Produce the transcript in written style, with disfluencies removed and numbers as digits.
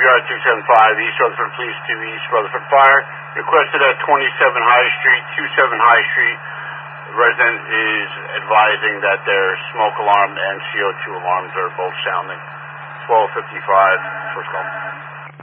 Yard 275, East Rutherford Police to East Rutherford Fire. Requested at 27 High Street, 27 High Street. The resident is advising that their smoke alarm and CO2 alarms are both sounding. 12:55, first call.